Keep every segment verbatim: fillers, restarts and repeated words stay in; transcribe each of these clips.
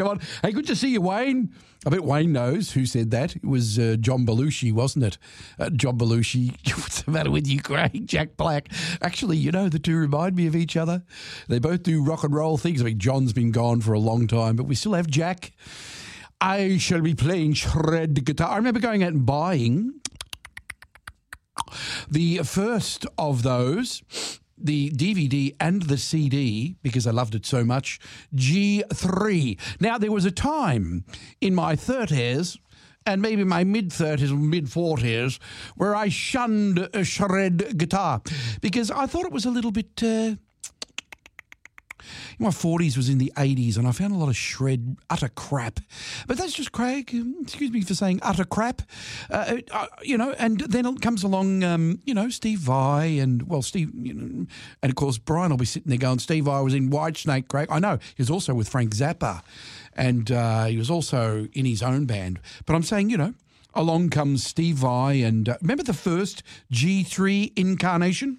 Come on. Hey, good to see you, Wayne. I bet Wayne knows who said that. It was uh, John Belushi, wasn't it? Uh, John Belushi. What's the matter with you, Craig? Jack Black. Actually, you know, the two remind me of each other. They both do rock and roll things. I mean, John's been gone for a long time, but we still have Jack. I shall be playing shred guitar. I remember going out and buying the first of those, the D V D and the C D, because I loved it so much, G three. Now, there was a time in my thirties and maybe my mid-thirties or mid-forties where I shunned a shred guitar because I thought it was a little bit... Uh, my forties was in the eighties and I found a lot of shred, utter crap. But that's just Craig. Excuse me for saying utter crap. Uh, uh, you know, and then it comes along, um, you know, Steve Vai and, well, Steve, you know, and of course Brian will be sitting there going, Steve Vai was in Whitesnake, Craig. I know, he was also with Frank Zappa and uh, he was also in his own band. But I'm saying, you know, along comes Steve Vai and uh, remember the first G three incarnation?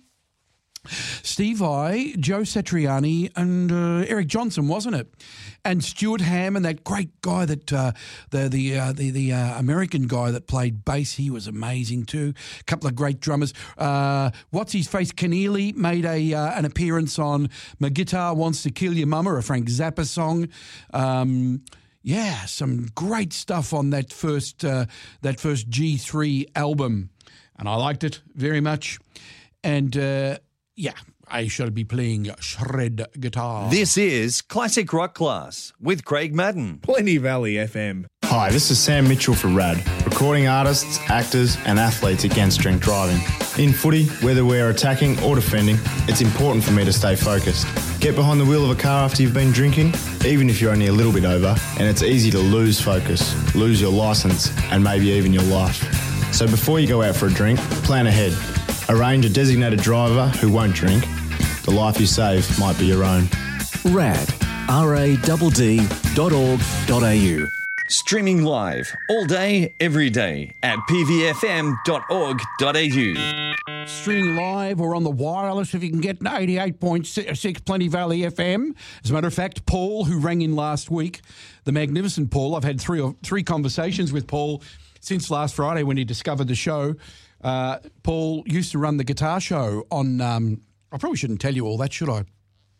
Steve Vai, Joe Satriani and uh, Eric Johnson, wasn't it? And Stuart Hammond, that great guy that uh, the the uh, the, the uh, American guy that played bass, he was amazing too. A couple of great drummers. Uh, what's his face? Keneally made a uh, an appearance on "My Guitar Wants to Kill Your Mama," a Frank Zappa song. Um, yeah, some great stuff on that first uh, that first G three album, and I liked it very much. And uh, yeah, I shall be playing shred guitar. This is Classic Rock Class with Craig Madden. Plenty Valley F M. Hi, this is Sam Mitchell for RAD, recording artists, actors and athletes against drink driving. In footy, whether we're attacking or defending, it's important for me to stay focused. Get behind the wheel of a car after you've been drinking, even if you're only a little bit over, and it's easy to lose focus, lose your licence and maybe even your life. So before you go out for a drink, plan ahead. Arrange a designated driver who won't drink. The life you save might be your own. RAD, R A D D dot org dot A U. Streaming live all day, every day at P V F M dot org dot A U. Streaming live or on the wireless if you can get eighty-eight point six Plenty Valley F M. As a matter of fact, Paul, who rang in last week, the magnificent Paul, I've had three or three conversations with Paul since last Friday when he discovered the show. Uh, Paul used to run the guitar show on, um, I probably shouldn't tell you all that, should I?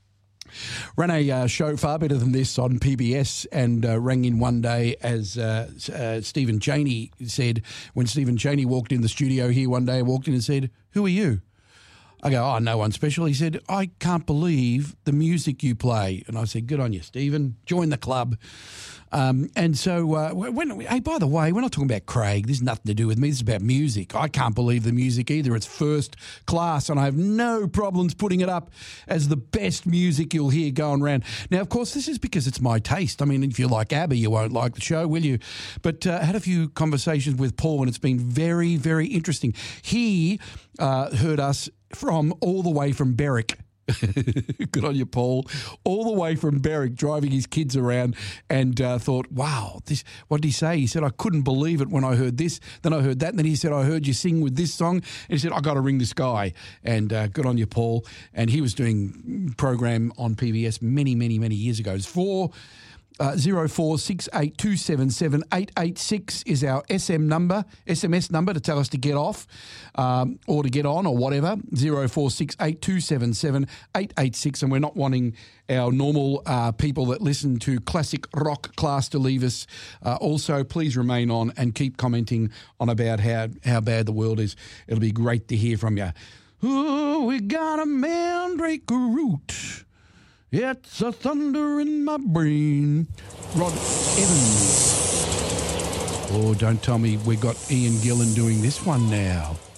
Ran a uh, show far better than this on P B S and uh, rang in one day as uh, uh, Stephen Chaney said, when Stephen Chaney walked in the studio here one day, walked in and said, "Who are you?" I go, "Oh, no one special." He said, "I can't believe the music you play." And I said, "Good on you, Stephen. Join the club." Um, and so, uh, when, hey, by the way, we're not talking about Craig. This has nothing to do with me. This is about music. I can't believe the music either. It's first class, and I have no problems putting it up as the best music you'll hear going around. Now, of course, this is because it's my taste. I mean, if you like ABBA, you won't like the show, will you? But uh, I had a few conversations with Paul, and it's been very, very interesting. He uh, heard us from all the way from Berwick. Good on you, Paul. All the way from Berwick, driving his kids around, and uh, thought, wow, this. What did he say? He said, "I couldn't believe it when I heard this. Then I heard that. And then he said, I heard you sing with this song." And he said, "I got to ring this guy." And uh, good on you, Paul. And he was doing program on P B S many, many, many years ago. It's four. Uh, zero four six eight two seven seven eight eight six is our S M number, S M S number to tell us to get off um, or to get on or whatever. zero four six eight two seven seven eight eight six, and we're not wanting our normal uh, people that listen to classic rock class to leave us. Uh, also, please remain on and keep commenting on about how, how bad the world is. It'll be great to hear from you. Oh, we got a mandrake root. It's a thunder in my brain. Rod Evans. Oh, don't tell me we got Ian Gillan doing this one now.